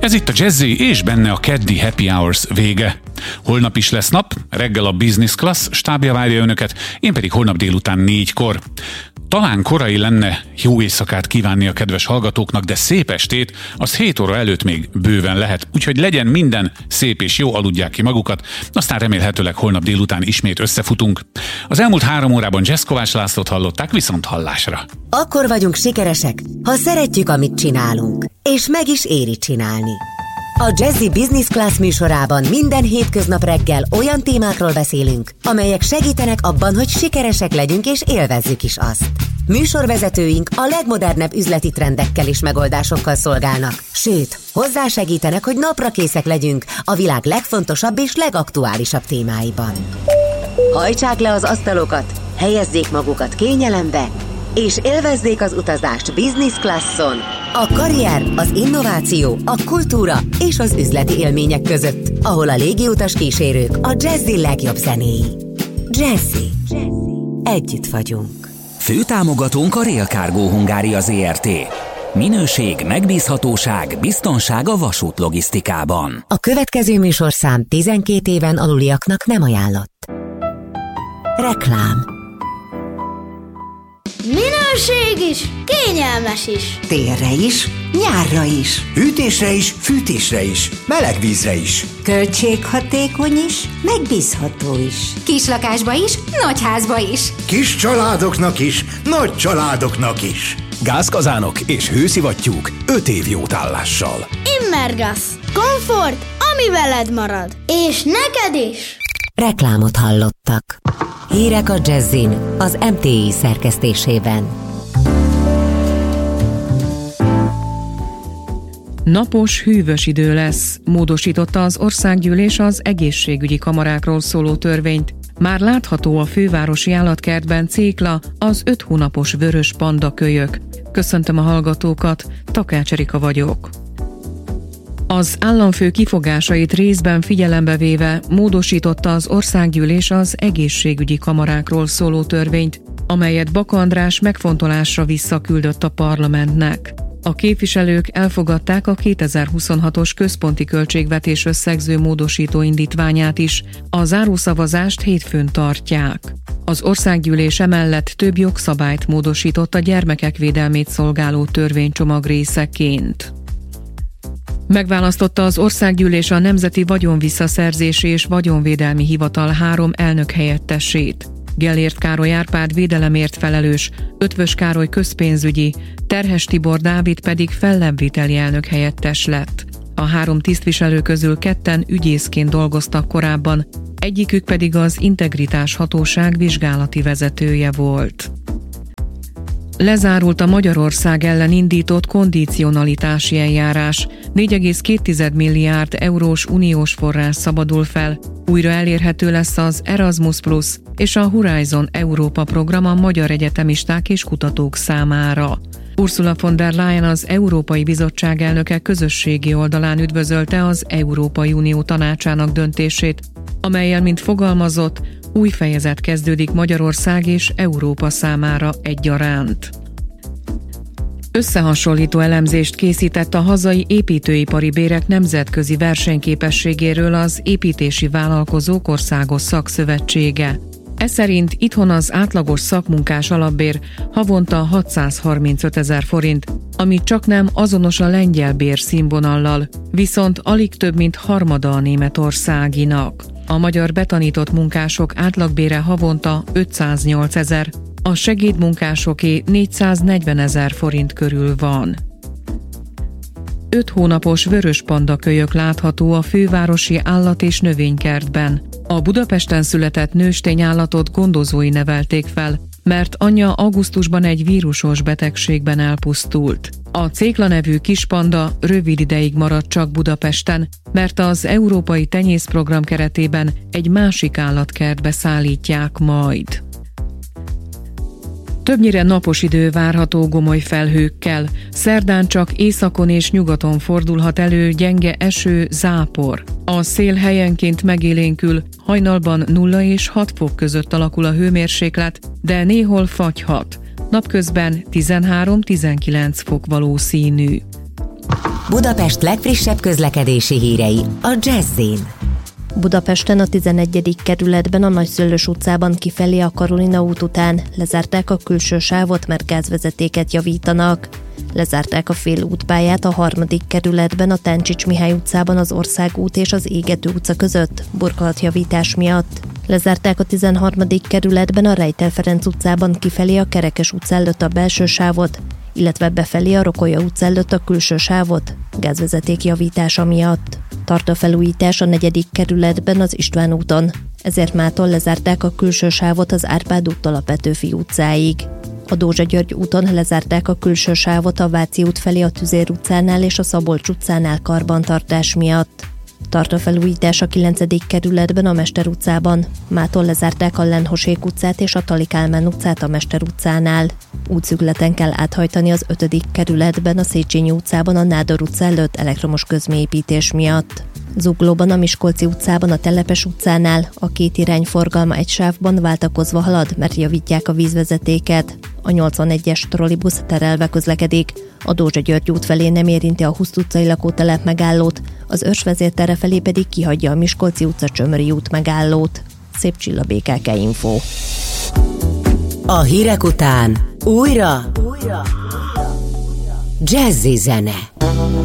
Ez itt a Jazzy, és benne a keddi Happy Hours vége. Holnap is lesz nap, reggel a Business Class stábja várja önöket, én pedig holnap délután 4-kor. Talán korai lenne jó éjszakát kívánni a kedves hallgatóknak, de szép estét, az 7 óra előtt még bőven lehet, úgyhogy legyen minden szép és jó, aludják ki magukat, aztán remélhetőleg holnap délután ismét összefutunk. Az elmúlt 3 órában Jazz Kovács Lászlót hallották, viszont hallásra. Akkor vagyunk sikeresek, ha szeretjük, amit csinálunk, és meg is éri csinálni. A Jazzy Business Class műsorában minden hétköznap reggel olyan témákról beszélünk, amelyek segítenek abban, hogy sikeresek legyünk és élvezzük is azt. Műsorvezetőink a legmodernebb üzleti trendekkel és megoldásokkal szolgálnak, sőt, hozzásegítenek, hogy naprakészek legyünk a világ legfontosabb és legaktuálisabb témáiban. Hajtsák le az asztalokat, helyezzék magukat kényelembe, és élvezzék az utazást Business Classon, a karrier, az innováció, a kultúra és az üzleti élmények között, ahol a légiutas kísérők a Jazzy legjobb zenéi. Jazzy. Együtt vagyunk. Főtámogatónk a Rail Cargo Hungária Zrt. Minőség, megbízhatóság, biztonság a vasútlogisztikában. A következő műsorszám 12 éven aluliaknak nem ajánlott. Reklám. Minőség is, kényelmes is. Télre is, nyárra is. Hűtésre is, fűtésre is, meleg vízre is. Költséghatékony is, megbízható is. Kislakásba is, nagyházba is. Kis családoknak is, nagy családoknak is. Gázkazánok és hőszivattyúk 5 év jótállással. Immergas. Komfort, ami veled marad. És neked is. Reklámot hallottak. Hírek a Jazzin, az MTI szerkesztésében. Napos, hűvös idő lesz. Módosította az országgyűlés az egészségügyi kamarákról szóló törvényt. Már látható a fővárosi állatkertben cékla, az 5 hónapos vörös panda kölyök. Köszöntöm a hallgatókat, Takács Erika vagyok. Az államfő kifogásait részben figyelembe véve módosította az országgyűlés az egészségügyi kamarákról szóló törvényt, amelyet Baka András megfontolásra visszaküldött a parlamentnek. A képviselők elfogadták a 2026-os központi költségvetés összegző módosító indítványát is, a zárószavazást hétfőn tartják. Az országgyűlés emellett több jogszabályt módosított a gyermekek védelmét szolgáló törvénycsomag részeként. Megválasztotta az országgyűlés a Nemzeti Vagyonvisszaszerzési és Vagyonvédelmi Hivatal 3 elnökhelyettesét. Gellért Károly Árpád védelemért felelős, Ötvös Károly közpénzügyi, Terhes Tibor Dávid pedig fellebbviteli elnökhelyettes lett. A 3 tisztviselő közül 2 ügyészként dolgoztak korábban, egyikük pedig az Integritás Hatóság vizsgálati vezetője volt. Lezárult a Magyarország ellen indított kondicionalitási eljárás. 4,2 milliárd eurós uniós forrás szabadul fel. Újra elérhető lesz az Erasmus Plus és a Horizon Európa program a magyar egyetemisták és kutatók számára. Ursula von der Leyen, az Európai Bizottság elnöke közösségi oldalán üdvözölte az Európai Unió tanácsának döntését, amellyel, mint fogalmazott, új fejezet kezdődik Magyarország és Európa számára egyaránt. Összehasonlító elemzést készített a hazai építőipari bérek nemzetközi versenyképességéről az Építési Vállalkozók Országos Szakszövetsége. Ez szerint itthon az átlagos szakmunkás alapbér havonta 635 000 forint, ami csaknem azonos a lengyel bérszínvonallal, viszont alig több mint harmada a németországinak. A magyar betanított munkások átlagbére havonta 508 000, a segédmunkásoké 440 000 forint körül van. 5 hónapos vörös panda kölyök látható a fővárosi állat- és növénykertben. A Budapesten született nőstény állatot gondozói nevelték fel, mert anyja augusztusban egy vírusos betegségben elpusztult. A Cékla nevű kispanda rövid ideig maradt csak Budapesten, mert az Európai Tenyészprogram keretében egy másik állatkertbe szállítják majd. Többnyire napos idő várható gomoly felhőkkel, szerdán csak északon és nyugaton fordulhat elő gyenge eső, zápor. A szél helyenként megélénkül, hajnalban 0 és 6 fok között alakul a hőmérséklet, de néhol fagyhat. Napközben 13-19 fok valószínű. Budapest legfrissebb közlekedési hírei a Jazz-in. Budapesten a 11. kerületben a Nagyszőlős utcában kifelé a Karolina út után lezárták a külső sávot, mert gázvezetéket javítanak. Lezárták a félútpályát a 3. kerületben a Táncsics Mihály utcában az Országút és az Égető utca között burkolatjavítás miatt. Lezárták a 13. kerületben a Rejtel Ferenc utcában kifelé a Kerekes utca előtt a belső sávot, illetve befelé a Rokolya utca előtt a külső sávot gázvezeték javítása miatt. Tart a felújítás a 4. kerületben az István úton, ezért mától lezárták a külső sávot az Árpád úttól a Petőfi utcáig. A Dózsa György úton lezárták a külső sávot a Váci út felé a Tüzér utcánál és a Szabolcs utcánál karbantartás miatt. Tart a felújítás a 9. kerületben a Mester utcában, mától lezárták a Lenhosék utcát és a Tali Kálmán utcát a Mester utcánál. Útszűkületen kell áthajtani az 5. kerületben a Széchenyi utcában a Nádor utca előtt elektromos közműépítés miatt. Zuglóban a Miskolci utcában a Telepes utcánál a két irány forgalma egy sávban váltakozva halad, mert javítják a vízvezetéket. A 81-es trollibusz terelve közlekedik. A Dózsa György út felé nem érinti a Huszt utcai lakótelep megállót, az Örs vezértere felé pedig kihagyja a Miskolci utca Csömöri út megállót. Szép Csilla, BKK Info. A hírek után újra Jazzy zene.